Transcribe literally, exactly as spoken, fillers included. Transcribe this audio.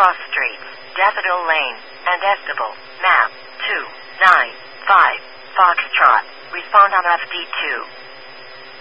cross streets, Daffodil Lane, and Estable. Map two nine five Foxtrot. Respond on F D two.